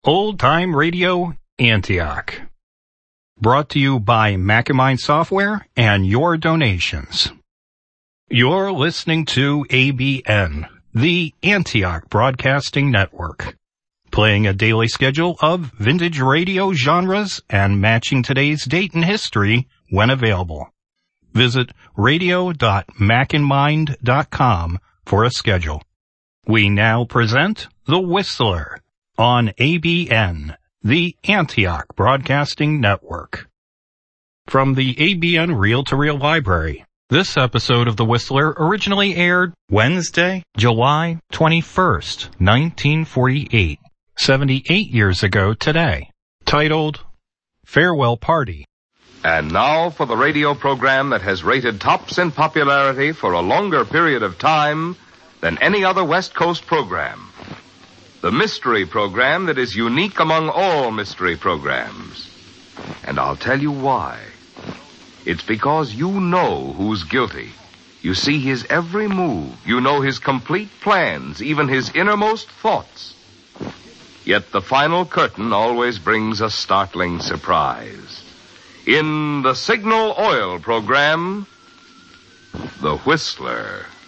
Old Time Radio Antioch. Brought to you by Macamind Software and your donations. You're listening to ABN, the Antioch Broadcasting Network, playing a daily schedule of vintage radio genres and matching today's date in history when available. Visit radio.macandmind.com for a schedule. We now present The Whistler on ABN, the Antioch Broadcasting Network. From the ABN Reel-to-Reel Library, this episode of The Whistler originally aired Wednesday, July 21st, 1948, 78 years ago today, titled Farewell Party. And now for the radio program that has rated tops in popularity for a longer period of time than any other West Coast program. The mystery program that is unique among all mystery programs. And I'll tell you why. It's because you know who's guilty. You see his every move. You know his complete plans, even his innermost thoughts. Yet the final curtain always brings a startling surprise. In the Signal Oil program, The Whistler.